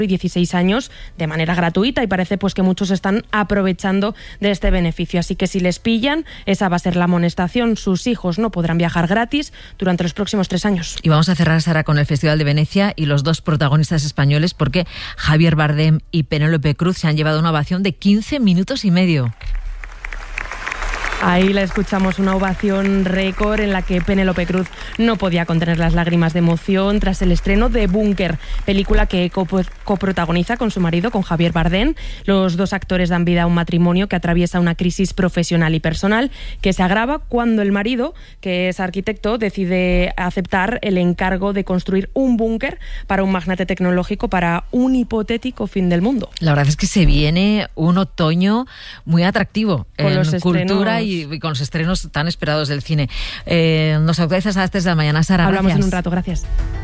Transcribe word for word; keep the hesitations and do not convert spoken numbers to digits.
y dieciséis años de manera gratuita, y parece pues que muchos están aprovechando de este beneficio. Así que si les pillan, esa va a ser la amonestación. Sus hijos no podrán viajar gratis durante los próximos tres años. Y vamos a cerrar, Sara, con el Festival de Venecia y los dos protagonistas españoles, porque Javier Bardem y Penélope Cruz se han llevado una ovación de quince minutos y medio. Ahí la escuchamos, una ovación récord en la que Penélope Cruz no podía contener las lágrimas de emoción tras el estreno de Búnker, película que coprotagoniza con su marido, con Javier Bardem. Los dos actores dan vida a un matrimonio que atraviesa una crisis profesional y personal que se agrava cuando el marido, que es arquitecto, decide aceptar el encargo de construir un búnker para un magnate tecnológico para un hipotético fin del mundo. La verdad es que se viene un otoño muy atractivo con en los cultura estrenos... y y con los estrenos tan esperados del cine. Eh, nos actualizas a las tres de la mañana, Sara. Hablamos Gracias. en un rato, gracias.